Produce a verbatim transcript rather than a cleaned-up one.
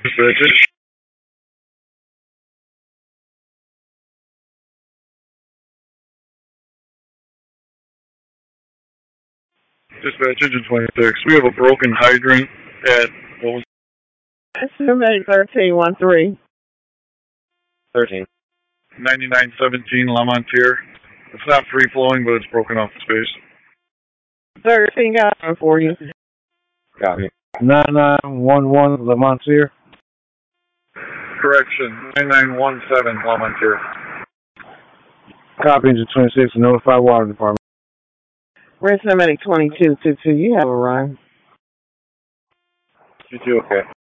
Dispatcher. Dispatch engine twenty-six. We have a broken hydrant at, what was Somebody thirteen one three. thirteen. ninety-nine seventeen Lamontier. It's not free flowing, but it's broken off the space. thirteen got for you. Copy. nine nine one one Lamontier. Correction, nine nine one seven Lamontier. Copy engine twenty-six, notify water department. Red somebody twenty-two two two. You have a run. You two, okay.